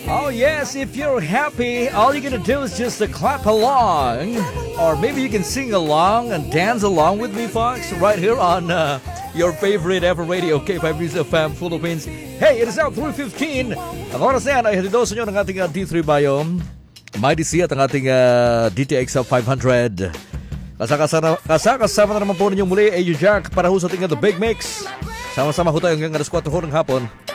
Oh yes, if you're happy, all you're gonna do is just clap along. Or maybe you can sing along and dance along with me, folks, right here on your favorite ever radio, K5 News FM Philippines. Hey, it is now 3:15. Ang oras na yan ay halido sa inyo ng ating D3 Biome. May DC at ang ating DTX 500. Kasama na naman po ninyong muli, AU Jack, para ho sa ating The Big Mix. Sama-sama ho tayo hanggang alas 4 ng hapon.